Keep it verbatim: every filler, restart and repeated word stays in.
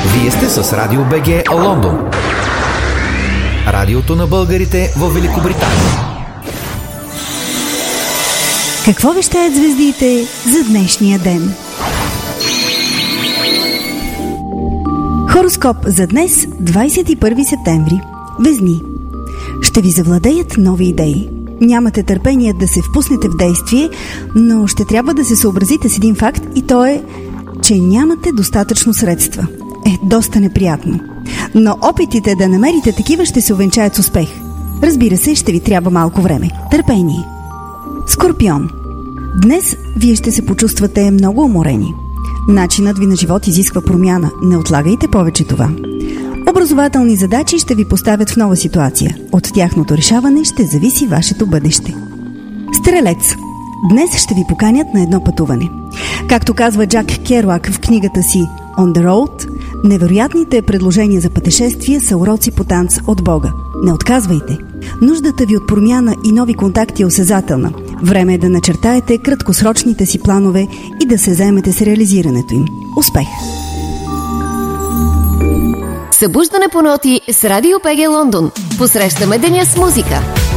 Вие сте с Радио БГ Лондон. Радиото на българите в Великобритания. Какво вещаят звездите за днешния ден? Хороскоп за днес, двадесет и първи септември. Везни. Ще ви завладеят нови идеи. Нямате търпение да се впуснете в действие, но ще трябва да се съобразите с един факт и то е, че нямате достатъчно средства. Е, доста неприятно. Но опитите да намерите такива ще се увенчаят с успех. Разбира се, ще ви трябва малко време. Търпение. Скорпион. Днес вие ще се почувствате много уморени. Начинът ви на живот изисква промяна. Не отлагайте повече това. Образователни задачи ще ви поставят в нова ситуация. От тяхното решаване ще зависи вашето бъдеще. Стрелец. Днес ще ви поканят на едно пътуване. Както казва Джак Керуак в книгата си On the Road, невероятните предложения за пътешествие са уроци по танц от Бога. Не отказвайте. Нуждата ви от промяна и нови контакти е осезателна. Време е да начертаете краткосрочните си планове и да се заемете с реализирането им. Успех! Събуждане по ноти с Радио БГ Лондон. Посрещаме деня с музика.